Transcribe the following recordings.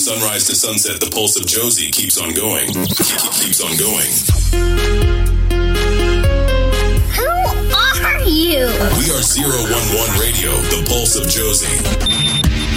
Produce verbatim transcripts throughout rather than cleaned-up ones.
sunrise to sunset, the pulse of Josie keeps on going. Keeps on going. Who are you? We are zero one one Radio, the pulse of Josie.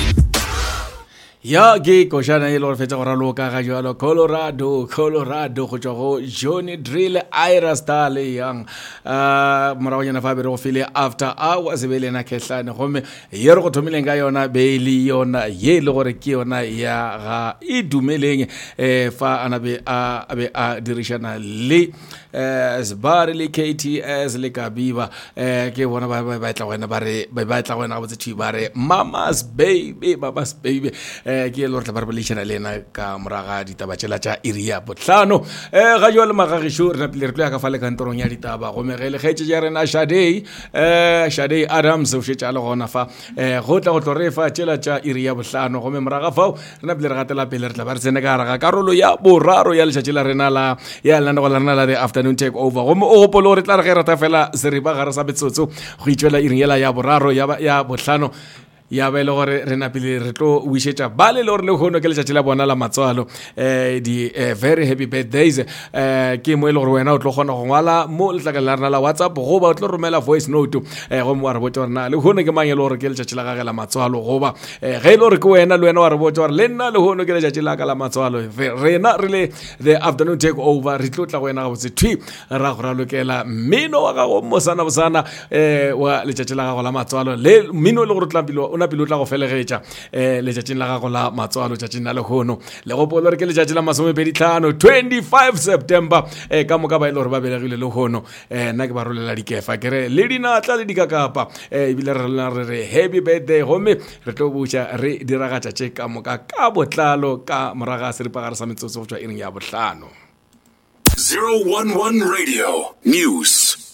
Ya ke koshana e lo fetsa go raloka ga jalo Colorado Colorado go tswa go Johnny Drill Ira Star le yang uh mara bona fa bere go file after hours be le na khetlane gomme ye re go thomile nga yona be le yona ye le gore ke yona ya ga e dumeleng eh fa ana be a be a dirishana le eh Sbar le K T S le Kabiba eh ke bona ba ba tla wena ba re ba ba tla wena go tse ba re mama's baby mama's baby ke lo tla barbelisha lena ka moraga ditaba tshela tsa area botlano eh ga jwa le magagisho re napile re tla ka fale ka ntorong ya ditaba go megele khetse ja rena Shadei eh Shadei Adams o shetse le gona fa eh go tla go tlore fa tshela tsa area botlano go me moraga fa re napile re gatela pele re tla ba re tsene ka raga karolo ya boraro ya letšatši la rena la ya lana go la rena la the afternoon take over go mo o gopolo re tla re ge rata fela se re ba gare sa betsotso go itšwela area ya boraro ya ya botlano ya ba ile gore re napile re tlo wishetsa ba le le gono ke letšatši la bona la matswalo eh di eh, very happy birthdays eh ke mo ile gore wena o tlo gona go ngwala mo letlaka la rena la WhatsApp go ba o tlo romela voice note eh go mo wa re botsa gore na le gono ke mang ile gore ke letšatši la gage la matswalo go ba eh ge ile gore ke wena le wena wa re botsa gore le nna le gono ke letšatši la ka la matswalo rena re le the afternoon take over re tlo tla go wena go se twi ra go ralokela mmino wa ga go mosana bosana eh wa letšatši la gago la matswalo le mmino le gore tlampilo una pilo tla go felegetša eh letšatšing la gago la matswalo tšatšing la lehono le go pola re ke letšatši la masomepedi-hlano twenty-five September eh ka moka ba ile gore ba belegile lehono eh nna ke ba rolela dikefa ke re le dinatla le dikakapa eh ebile re re re happy birthday gomme re tlo botša re diragatša tše ka moka ka botlalo ka moraga seripagare sa metsotso go tšwa eng ya bohlano. zero one one Radio News.